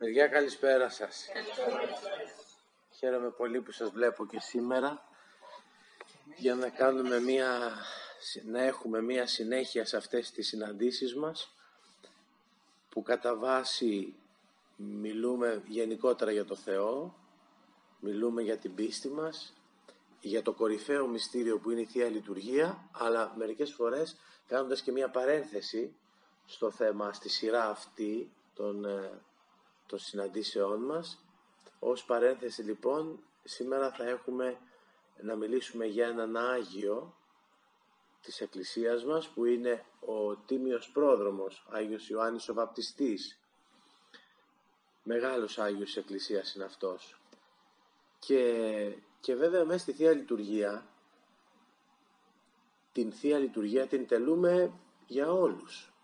Παιδιά, καλησπέρα σας. Χαίρομαι πολύ που σας βλέπω και σήμερα για να έχουμε μία συνέχεια σε αυτές τις συναντήσεις μας, που κατά βάση μιλούμε γενικότερα για το Θεό, μιλούμε για την πίστη μας, για το κορυφαίο μυστήριο που είναι η Θεία Λειτουργία, αλλά μερικές φορές κάνοντας και μία παρένθεση στο θέμα, στη σειρά αυτή των συναντήσεών μας. Ως παρένθεση λοιπόν, σήμερα θα έχουμε να μιλήσουμε για έναν Άγιο της Εκκλησίας μας, που είναι ο Τίμιος Πρόδρομος, Άγιος Ιωάννης ο Βαπτιστής. Μεγάλος Άγιος της Εκκλησίας είναι αυτός. Και βέβαια μέσα στη Θεία Λειτουργία, την Θεία Λειτουργία την τελούμε για όλους.